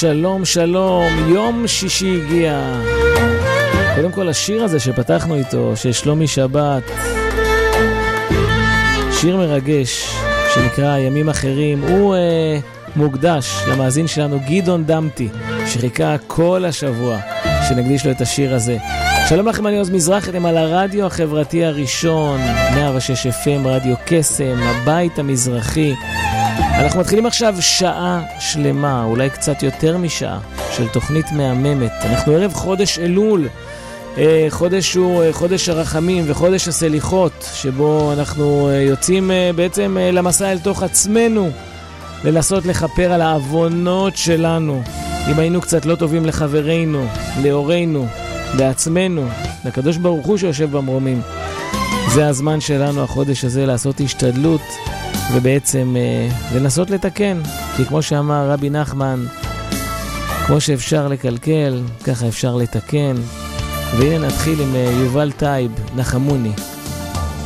שלום שלום, יום שישי הגיע. קודם כל השיר הזה שפתחנו איתו, של שלומי שבת, שיר מרגש שנקרא ימים אחרים, הוא מוקדש למאזין שלנו גדעון דמתי, שחיכה כל השבוע שנקדיש לו את השיר הזה. שלום לכם, אני עוז מזרח, אתם על הרדיו החברתי הראשון, 106 FM, רדיו קסם, הבית המזרחי. אנחנו מתחילים עכשיו שעה שלמה, אולי קצת יותר משעה, של תוכנית מהממת. אנחנו ערב חודש אלול, חודש הוא חודש הרחמים וחודש הסליחות, שבו אנחנו יוצאים בעצם למסע אל תוך עצמנו, לנסות לכפר על העוונות שלנו, אם היינו קצת לא טובים לחברינו, להורינו, לעצמנו, לקדוש ברוך הוא שיושב במרומים. זה הזמן שלנו, החודש הזה, לעשות השתדלות ובעצם לנסות לתקן, כי כמו שאמר רבי נחמן, כמו שאפשר לקלקל, ככה אפשר לתקן. והנה נתחיל עם יובל טייב, נחמוני.